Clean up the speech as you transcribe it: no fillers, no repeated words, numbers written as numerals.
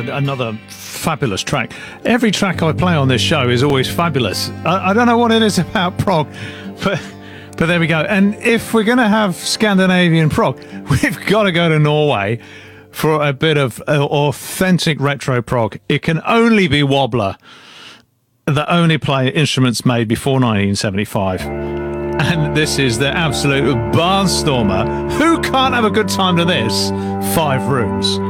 another fabulous track. Every track I play on this show is always fabulous. I don't know what it is about prog, but there we go. And if we're going to have Scandinavian prog, we've got to go to Norway for a bit of authentic retro prog. It can only be Wobbler that only play instruments made before 1975. And this is the absolute barnstormer. Who can't have a good time to this? 5 Rooms.